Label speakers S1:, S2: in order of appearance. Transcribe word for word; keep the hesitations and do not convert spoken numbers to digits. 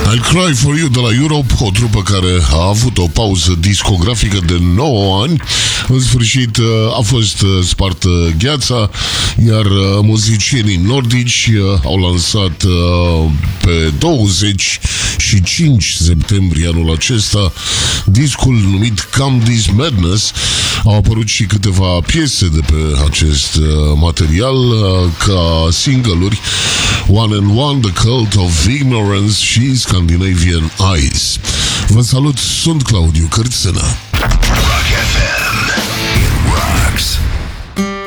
S1: I'll Cry For You de la Europe, o trupă care a avut o pauză discografică de nouă ani. În sfârșit a fost spartă gheața, iar muzicienii nordici au lansat pe douăzeci și cinci septembrie anul acesta discul numit Come This Madness. Au apărut și câteva piese de pe acest material ca single-uri: One and One, The Cult of Ignorance și Scandinavian Eyes. Vă salut, sunt Claudiu Cârțână.